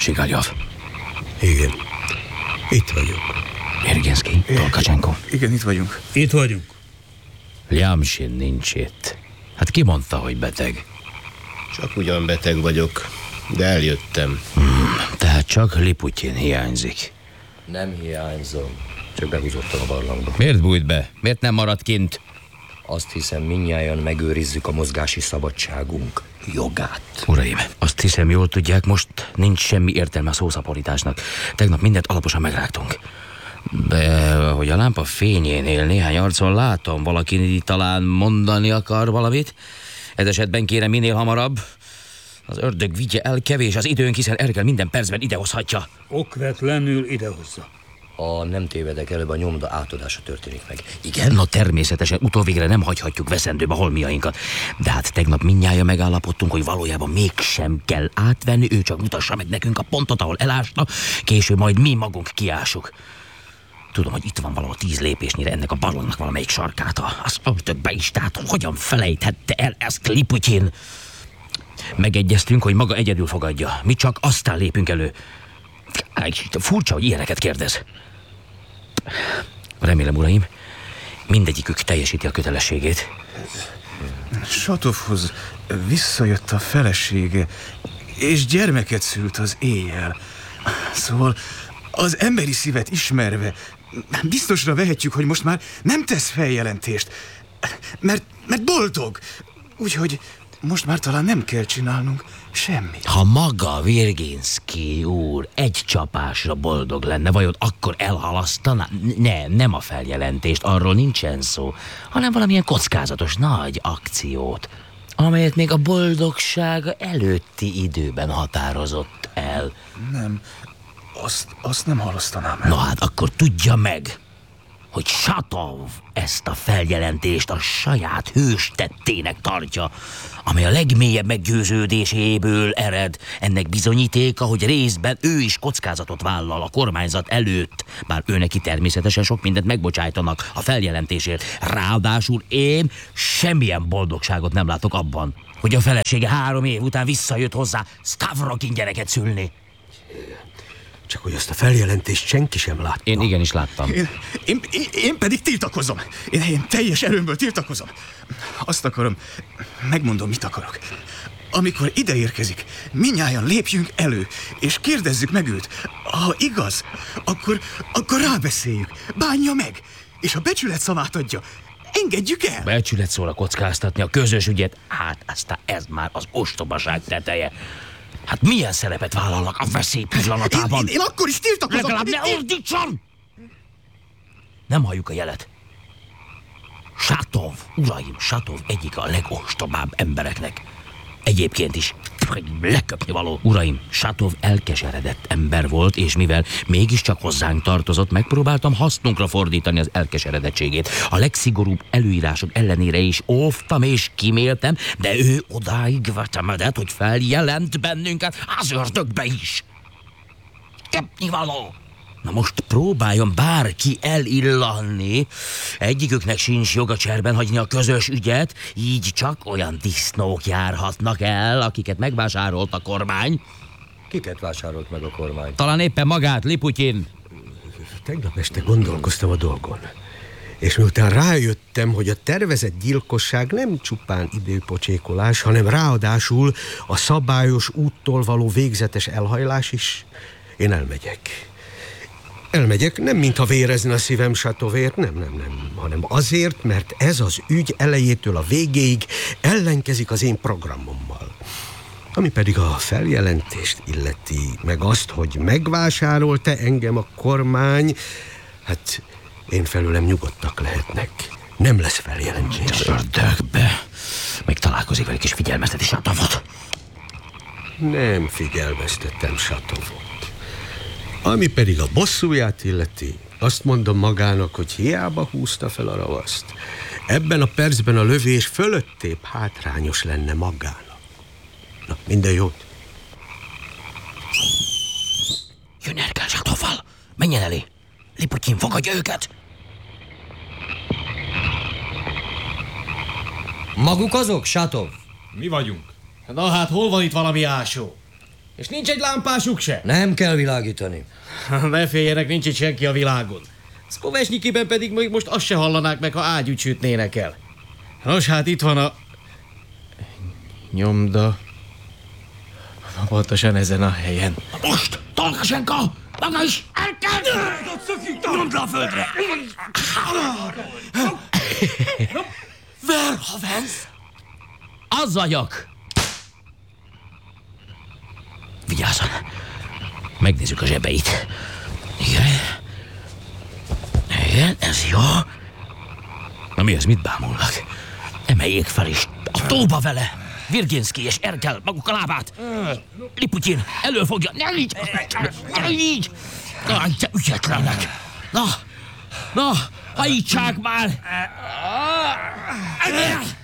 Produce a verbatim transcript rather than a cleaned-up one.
Sigaljav. Igen. Itt vagyok. Virginszky, Tolkacsenko. Igen, itt vagyunk. Itt vagyunk. Lyamsin nincs itt. Hát ki mondta, hogy beteg? Csak ugyan beteg vagyok, de eljöttem. Hmm, tehát csak Liputyin hiányzik. Nem hiányzom, csak behúzottam a barlangba. Miért bújt be? Miért nem maradt kint? Azt hiszem, mindnyájan megőrizzük a mozgási szabadságunk jogát. Uraim, azt hiszem, jól tudják, most nincs semmi értelme a szószaporításnak. Tegnap mindent alaposan megrágtunk. De hogy a lámpa fényénél néhány arcon látom, valaki talán mondani akar valamit. Ez esetben kérem minél hamarabb. Az ördög vigye el, kevés az időnk, hiszen Ergel minden percben idehozhatja. Okvetlenül idehozza. Ha nem tévedek, előbb a nyomda átadása történik meg. Igen, na természetesen utóvégre nem hagyhatjuk veszendőbe holmiainkat. De hát tegnap mindnyájan megállapodtunk, hogy valójában mégsem kell átvenni, ő csak mutassa meg nekünk a pontot, ahol elásna, később majd mi magunk kiássuk. Tudom, hogy itt van valahol tíz lépésnyire ennek a barlangnak valamelyik sarkát. Az ördögbe is, tehát hogyan felejthette el ezt Liputyin? Megegyeztünk, hogy maga egyedül fogadja. Mi csak aztán lépünk elő. Furcsa, hogy ilyeneket kérdez. Remélem, uraim, mindegyikük teljesíti a kötelességét. Satovhoz visszajött a felesége, és gyermeket szült az éjjel. Szóval az emberi szívet ismerve biztosra vehetjük, hogy most már nem tesz feljelentést, mert, mert boldog. Úgyhogy most már talán nem kell csinálnunk semmit. Ha maga Virginszky úr egy csapásra boldog lenne, vajon akkor elhalasztaná? Nem, nem a feljelentést, arról nincsen szó, hanem valamilyen kockázatos nagy akciót, amelyet még a boldogsága előtti időben határozott el. Nem, azt, azt nem halasztanám el. Na hát akkor tudja meg, hogy Satov ezt a feljelentést a saját hős tettének tartja, amely a legmélyebb meggyőződéséből ered. Ennek bizonyítéka, hogy részben ő is kockázatot vállal a kormányzat előtt, bár ő neki természetesen sok mindent megbocsájtanak a feljelentésért. Ráadásul én semmilyen boldogságot nem látok abban, hogy a felesége három év után visszajött hozzá Stavrokin gyereket szülni. Csak hogy azt a feljelentést senki sem látta. Én igenis láttam. Én, én, én, én pedig tiltakozom. Én, én teljes erőmből tiltakozom. Azt akarom, megmondom, mit akarok. Amikor ide érkezik, mindnyájan lépjünk elő, és kérdezzük meg őt. Ha igaz, akkor, akkor rábeszéljük. Bánja meg, és ha becsület szavát adja, engedjük el. Becsület szóra kockáztatni a közös ügyet, hát aztán ez már az ostobaság teteje. Hát milyen szerepet vállalnak a veszély pillanatában? Én, én, én akkor is tiltakozom. Legalább ne ordítson! Nem halljuk a jelet. Satov, uraim, Satov egyik a legostobább embereknek. Egyébként is leköpni való. Uraim, Satov elkeseredett ember volt, és mivel mégiscsak hozzánk tartozott, megpróbáltam hasznunkra fordítani az elkeseredettségét. A legszigorúbb előírások ellenére is óvtam és kiméltem, de ő odáig vetemedett, hogy feljelent bennünket az ördögbe is. Köpni való. Na most próbáljon bárki elillanni. Egyiküknek sincs joga cserben hagyni a közös ügyet, így csak olyan disznók járhatnak el, akiket megvásárolt a kormány. Kiket vásárolt meg a kormány? Talán éppen magát, Liputyin. Tegnap este gondolkoztam a dolgon. És miután rájöttem, hogy a tervezett gyilkosság nem csupán időpocsékolás, hanem ráadásul a szabályos úttól való végzetes elhajlás is, én elmegyek. Elmegyek, nem mintha vérezne a szívem Satovért, nem, nem, nem, hanem azért, mert ez az ügy elejétől a végéig ellenkezik az én programommal. Ami pedig a feljelentést illeti, meg azt, hogy megvásárolt-e engem a kormány, hát én felőlem nyugodtak lehetnek. Nem lesz feljelentés. Az ördögbe. Még találkozik velük és figyelmezteti Satovot. Nem figyelmeztettem Satovot. Ami pedig a bosszúját illeti, azt mondom magának, hogy hiába húzta fel a ravaszt. Ebben a percben a lövés fölöttébb hátrányos lenne magának. Na, minden jót. Jön Ergel Satovval. Menjen elé. Liputyin fogadja őket. Maguk azok, Satov? Mi vagyunk. Na hát, hol van itt valami ásó? És nincs egy lámpásuk se? Nem kell világítani. Ne féljenek, nincs itt senki a világon. Szkovesnyikiben pedig még most azt se hallanák meg, ha ágyút sütnének el. Nos, hát itt van a... nyomda. Pontosan ezen a helyen. Most! Tolkasenka! Maga is! El kell! Nyomd le a földre! Verhavens! Az vagyok! Vigyázzon! Megnézzük a zsebeit. Igen. Igen, ez jó. Na mi ez, mit bámulnak? Emeljék fel is. A tóba vele! Virginszki és Erkel, maguk a lábát! Liputyin, előfogja! Ne így! Ne így! Na, te ügyetlenek! Na, na, hajítsák már!